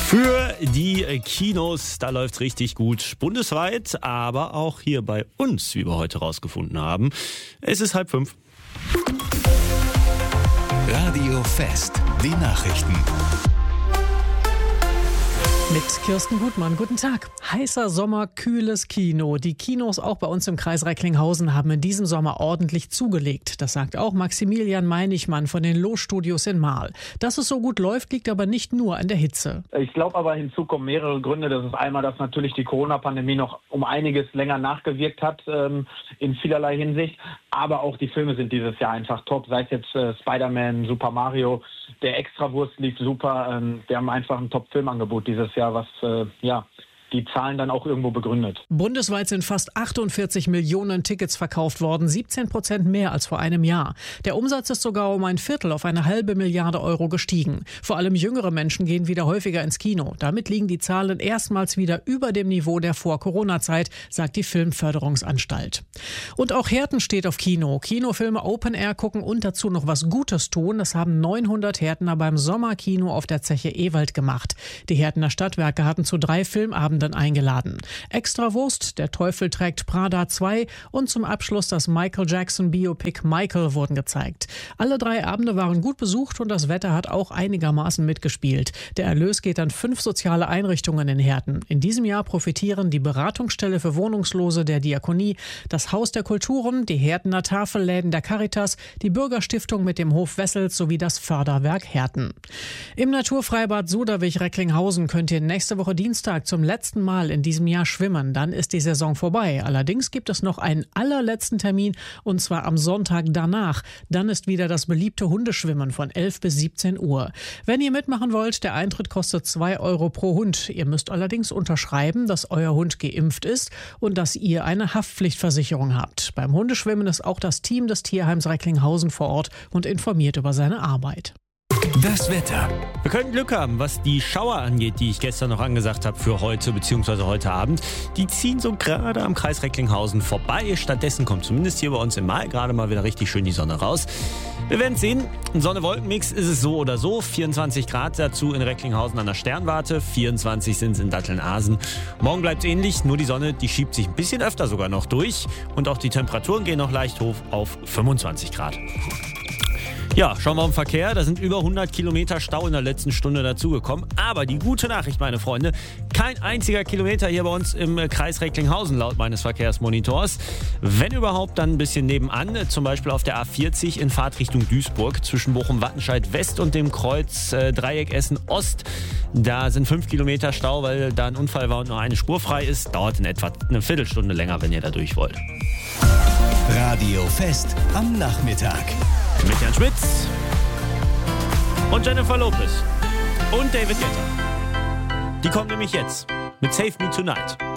Für die Kinos, da läuft's richtig gut. Bundesweit, aber auch hier bei uns, wie wir heute rausgefunden haben. Es ist 4:30. Radio Fest, die Nachrichten. Mit Kirsten Gutmann, guten Tag. Heißer Sommer, kühles Kino. Die Kinos auch bei uns im Kreis Recklinghausen haben in diesem Sommer ordentlich zugelegt. Das sagt auch Maximilian Meinichmann von den Loh-Studios in Marl. Dass es so gut läuft, liegt aber nicht nur an der Hitze. Ich glaube aber, hinzu kommen mehrere Gründe. Das ist einmal, dass natürlich die Corona-Pandemie noch um einiges länger nachgewirkt hat, in vielerlei Hinsicht. Aber auch die Filme sind dieses Jahr einfach top. Sei es jetzt Spider-Man, Super Mario, der Extrawurst lief super. Wir haben einfach ein Top-Filmangebot dieses Jahr, was die Zahlen dann auch irgendwo begründet. Bundesweit sind fast 48 Millionen Tickets verkauft worden, 17% mehr als vor einem Jahr. Der Umsatz ist sogar um ein Viertel auf eine halbe Milliarde Euro gestiegen. Vor allem jüngere Menschen gehen wieder häufiger ins Kino. Damit liegen die Zahlen erstmals wieder über dem Niveau der Vor-Corona-Zeit, sagt die Filmförderungsanstalt. Und auch Herten steht auf Kino. Kinofilme Open Air gucken und dazu noch was Gutes tun. Das haben 900 Hertener beim Sommerkino auf der Zeche Ewald gemacht. Die Hertener Stadtwerke hatten zu 3 Filmabenden eingeladen. Extrawurst, Der Teufel trägt Prada 2 und zum Abschluss das Michael Jackson Biopic Michael wurden gezeigt. Alle 3 Abende waren gut besucht und das Wetter hat auch einigermaßen mitgespielt. Der Erlös geht an 5 soziale Einrichtungen in Herten. In diesem Jahr profitieren die Beratungsstelle für Wohnungslose der Diakonie, das Haus der Kulturen, die Hertener Tafelläden der Caritas, die Bürgerstiftung mit dem Hof Wessels sowie das Förderwerk Herten. Im Naturfreibad Suderwich-Recklinghausen könnt ihr nächste Woche Dienstag zum letzten Mal in diesem Jahr schwimmen. Dann ist die Saison vorbei. Allerdings gibt es noch einen allerletzten Termin und zwar am Sonntag danach. Dann ist wieder das beliebte Hundeschwimmen von 11 bis 17 Uhr. Wenn ihr mitmachen wollt, der Eintritt kostet 2 Euro pro Hund. Ihr müsst allerdings unterschreiben, dass euer Hund geimpft ist und dass ihr eine Haftpflichtversicherung habt. Beim Hundeschwimmen ist auch das Team des Tierheims Recklinghausen vor Ort und informiert über seine Arbeit. Das Wetter. Wir können Glück haben, was die Schauer angeht, die ich gestern noch angesagt habe für heute bzw. heute Abend. Die ziehen so gerade am Kreis Recklinghausen vorbei. Stattdessen kommt zumindest hier bei uns im Mai gerade mal wieder richtig schön die Sonne raus. Wir werden sehen. Ein Sonne-Wolken-Mix ist es so oder so. 24 Grad dazu in Recklinghausen an der Sternwarte. 24 sind es in Datteln-Asen. Morgen bleibt es ähnlich, nur die Sonne, die schiebt sich ein bisschen öfter sogar noch durch. Und auch die Temperaturen gehen noch leicht hoch auf 25 Grad. Ja, schauen wir auf den Verkehr. Da sind über 100 Kilometer Stau in der letzten Stunde dazugekommen. Aber die gute Nachricht, meine Freunde, kein einziger Kilometer hier bei uns im Kreis Recklinghausen laut meines Verkehrsmonitors. Wenn überhaupt, dann ein bisschen nebenan, zum Beispiel auf der A40 in Fahrtrichtung Duisburg zwischen Bochum-Wattenscheid West und dem Kreuz Dreieck Essen Ost. Da sind 5 Kilometer Stau, weil da ein Unfall war und nur eine Spur frei ist. Dauert in etwa eine Viertelstunde länger, wenn ihr da durch wollt. Radio Fest am Nachmittag. Mit Jan Schmitz und Jennifer Lopez und David Guetta. Die kommen nämlich jetzt mit Save Me Tonight.